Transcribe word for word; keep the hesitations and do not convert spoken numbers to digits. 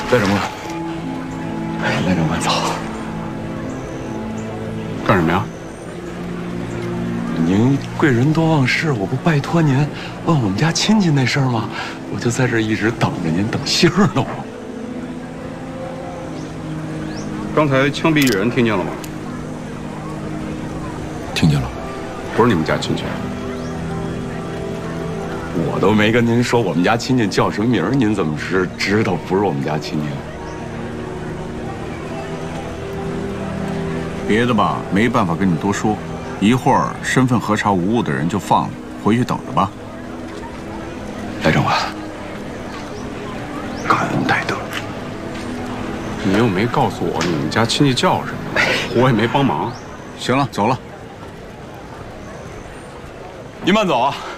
赖长官，哎，赖长官早。 干什么呀？ 您贵人多忘事，我不拜托您问我们家亲戚那事儿吗？我就在这一直等着您，等信儿呢。我刚才枪毙一人，听见了吗？ 听见了， 不是你们家亲戚。 我都没跟您说我们家亲戚叫什么名儿，您怎么是知道不是我们家亲戚？ 别的吧，没办法跟你多说。一会儿身份核查无误的人就放了，回去等着吧。 赖长官，感恩戴德。 你又没告诉我你们家亲戚叫什么，我也没帮忙。 行了，走了。 您慢走啊。